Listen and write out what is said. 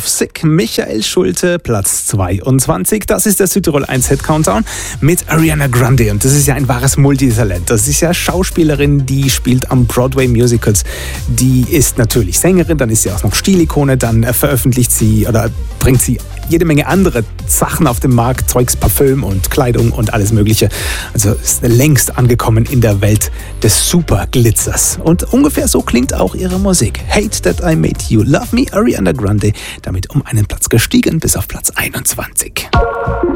auf Sick. Michael Schulte, Platz 22. Das ist der Südtirol 1 Hit Countdown mit Ariana Grande. Und das ist ja ein wahres Multitalent. Das ist ja Schauspielerin, die spielt am Broadway Musicals. Die ist natürlich Sängerin, dann ist sie auch noch Stilikone, dann veröffentlicht sie oder bringt sie jede Menge andere Sachen auf den Markt, Zeugs, Parfüm und Kleidung und alles Mögliche. Also ist längst angekommen in der Welt des Superglitzers. Und ungefähr so klingt auch ihre Musik. Hate That I Made You Love Me, Ariana Grande, damit um einen Platz gestiegen bis auf Platz 21.